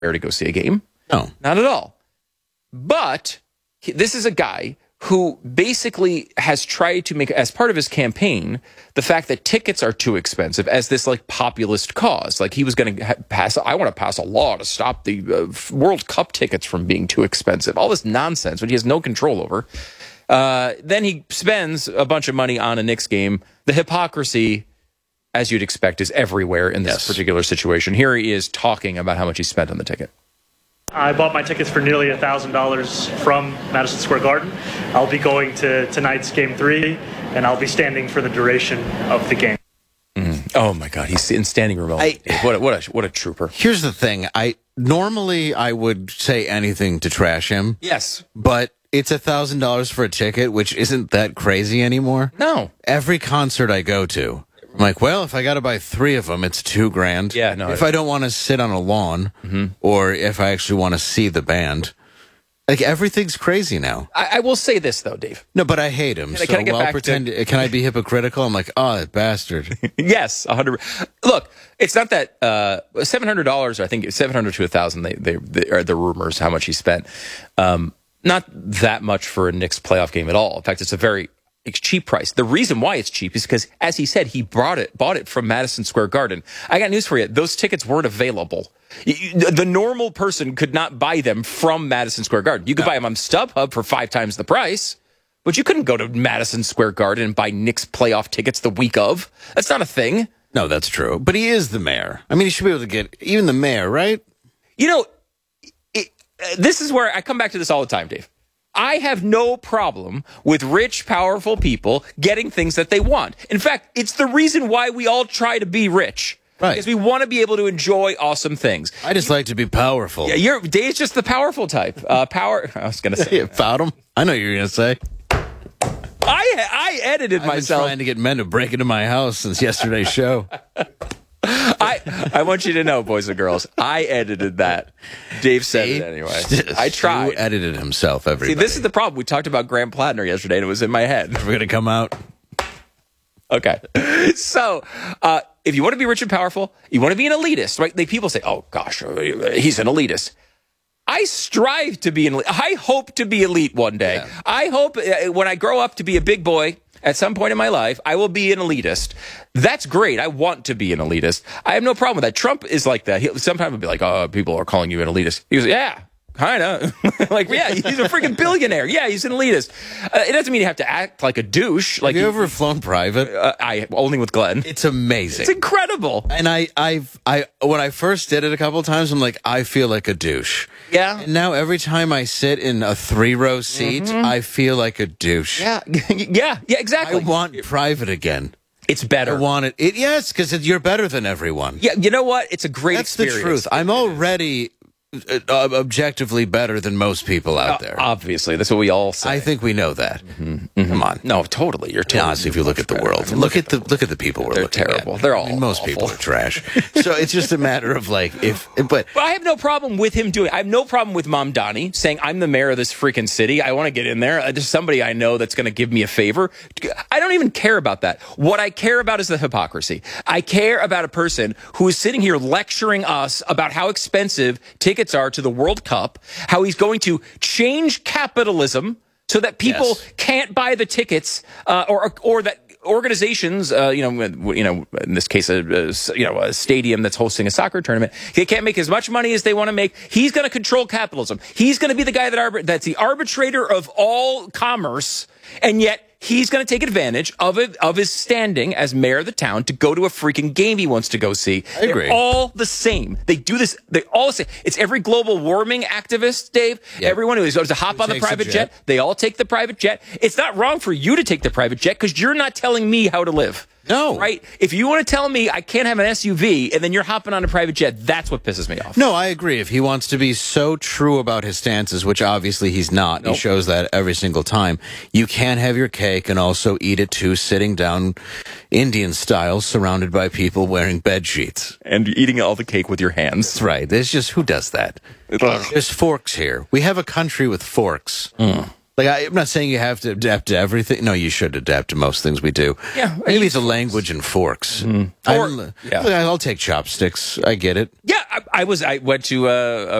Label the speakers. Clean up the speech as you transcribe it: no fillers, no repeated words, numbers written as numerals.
Speaker 1: to go see a game.
Speaker 2: No.
Speaker 1: Not at all. But this is a guy who basically has tried to make, as part of his campaign, the fact that tickets are too expensive as this like populist cause. Like he was going to I want to pass a law to stop the World Cup tickets from being too expensive. All this nonsense, which he has no control over. Then he spends a bunch of money on a Knicks game. The hypocrisy, as you'd expect, is everywhere in this particular situation. Here he is talking about how much he spent on the ticket.
Speaker 3: I bought my tickets for nearly $1,000 from Madison Square Garden. I'll be going to tonight's Game 3, and I'll be standing for the duration of the game.
Speaker 1: Oh, my God. He's in standing room only. What a trooper.
Speaker 2: Here's the thing. Normally I would say anything to trash him.
Speaker 1: Yes.
Speaker 2: But it's $1,000 for a ticket, which isn't that crazy anymore.
Speaker 1: No.
Speaker 2: Every concert I go to, I'm like, well, if I got to buy 3 of them, it's $2,000.
Speaker 1: Yeah, no.
Speaker 2: If I don't want to sit on a lawn, or if I actually want to see the band, like everything's crazy now.
Speaker 1: I will say this though, Dave.
Speaker 2: No, but I hate him.
Speaker 1: Can I get back
Speaker 2: to... Can I be hypocritical? I'm like, oh, that bastard.
Speaker 1: Yes, 100. Look, it's not that $700. I think $700 to $1,000. They are the rumors how much he spent. Not that much for a Knicks playoff game at all. In fact, it's a very cheap price. The reason why it's cheap is because, as he said, he bought it from Madison Square Garden. I got news for you. Those tickets weren't available. The normal person could not buy them from Madison Square Garden. You could buy them on StubHub for 5 times the price, but you couldn't go to Madison Square Garden and buy Knicks playoff tickets the week of. That's not a thing.
Speaker 2: No, that's true. But he is the mayor. I mean, he should be able to get even the mayor, right?
Speaker 1: You know, this is where I come back to this all the time, Dave. I have no problem with rich, powerful people getting things that they want. In fact, it's the reason why we all try to be rich.
Speaker 2: Right.
Speaker 1: Because we want to be able to enjoy awesome things.
Speaker 2: I just like to be powerful.
Speaker 1: Yeah, Dave's just the powerful type. I was going to say.
Speaker 2: Found him? I know what you're going to say.
Speaker 1: I edited myself.
Speaker 2: I've been trying to get men to break into my house since yesterday's show.
Speaker 1: I want you to know, boys and girls, I edited that. Dave said it anyway. I tried.
Speaker 2: Stu edited himself, everybody.
Speaker 1: See, this is the problem. We talked about Graham Plattner yesterday, and it was in my head.
Speaker 2: We're going to come out.
Speaker 1: Okay. So, if you want to be rich and powerful, you want to be an elitist, right? People say, oh, gosh, he's an elitist. I strive to be an elite. I hope to be elite one day. Yeah. I hope when I grow up to be a big boy, at some point in my life, I will be an elitist. That's great. I want to be an elitist. I have no problem with that. Trump is like that. Sometimes he'll be like, oh, people are calling you an elitist. He goes, yeah, kind of. Like, yeah, he's a freaking billionaire. Yeah, he's an elitist. It doesn't mean you have to act like a douche. Like,
Speaker 2: have you ever flown private?
Speaker 1: I only with Glenn.
Speaker 2: It's amazing.
Speaker 1: It's incredible.
Speaker 2: And I when I first did it a couple of times, I'm like, I feel like a douche.
Speaker 1: Yeah.
Speaker 2: And now every time I sit in a 3-row seat, I feel like a douche.
Speaker 1: Yeah. Yeah, exactly.
Speaker 2: I want private again.
Speaker 1: It's better.
Speaker 2: I want it. Yes, because you're better than everyone.
Speaker 1: Yeah, you know what? It's a great
Speaker 2: That's
Speaker 1: experience.
Speaker 2: The truth. I'm already objectively better than most people out there.
Speaker 1: Obviously, that's what we all say.
Speaker 2: I think we know that. Come on.
Speaker 1: No, totally. You're totally.
Speaker 2: Honestly, if you look at the world, look at the people we're
Speaker 1: They're
Speaker 2: looking
Speaker 1: terrible.
Speaker 2: at.
Speaker 1: They're all
Speaker 2: most
Speaker 1: awful.
Speaker 2: people are trash. So it's just a matter of like but
Speaker 1: I have no problem with him doing. I have no problem with Mamdani saying, "I'm the mayor of this freaking city. I want to get in there. There's somebody I know that's going to give me a favor." I don't even care about that. What I care about is the hypocrisy. I care about a person who is sitting here lecturing us about how expensive tickets are to the World Cup, how he's going to change capitalism so that people can't buy the tickets, or that organizations, in this case, a stadium that's hosting a soccer tournament, they can't make as much money as they want to make. He's going to control capitalism. He's going to be the guy that's the arbitrator of all commerce, and yet he's going to take advantage of his standing as mayor of the town to go to a freaking game he wants to go see.
Speaker 2: I agree.
Speaker 1: They're all the same. They do this. They all say it's every global warming activist, Dave. Yep. Everyone who goes to hop on the private jet, they all take the private jet. It's not wrong for you to take the private jet because you're not telling me how to live.
Speaker 2: No.
Speaker 1: Right? If you want to tell me I can't have an SUV and then you're hopping on a private jet, that's what pisses me off.
Speaker 2: No, I agree. If he wants to be so true about his stances, which obviously he's not, He shows that every single time, you can't have your cake and also eat it too, sitting down Indian style, surrounded by people wearing bed sheets.
Speaker 1: And eating all the cake with your hands.
Speaker 2: That's right. There's just, who does that? There's forks here. We have a country with forks. Like, I'm not saying you have to adapt to everything. No, you should adapt to most things we do.
Speaker 1: Yeah,
Speaker 2: maybe it's a language and forks.
Speaker 1: Or- yeah.
Speaker 2: I'll take chopsticks. I get it.
Speaker 1: Yeah, I went to